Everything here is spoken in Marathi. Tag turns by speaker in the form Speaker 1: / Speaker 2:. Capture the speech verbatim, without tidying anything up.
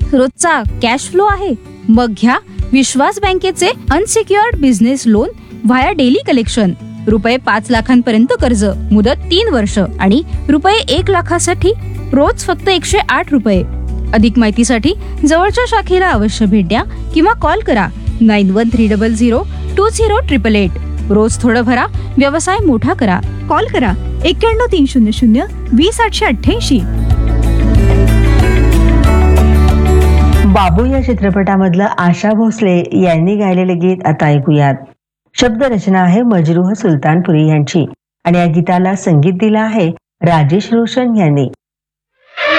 Speaker 1: रोजचा कॅश फ्लो आहे? मग घ्या विश्वास बँकेचे unsecured business loan via daily collection. रुपये पाच लाखांपर्यंत कर्ज, मुदत तीन वर्ष आणि रुपये एक लाखासाठी रोज फक्त एकशे आठ रुपये. अधिक माहितीसाठी जवळच्या शाखेला अवश्य भेट द्या किंवा कॉल करा nine one three double zero to zero triple eight. रोज थोडं भरा, व्यवसाय मोठा करा.
Speaker 2: कॉल करा एक्क्याण्णव तीन शून्य शून्य वीस आठशे अठ्ठ्याऐंशी.
Speaker 3: बाबू या चित्रपटामधलं आशा भोसले यांनी गायलेले गीत आता ऐकूयात. शब्दरचना आहे मजरूह सुलतानपुरी यांची आणि या गीताला संगीत दिलं आहे राजेश रोशन यांनी.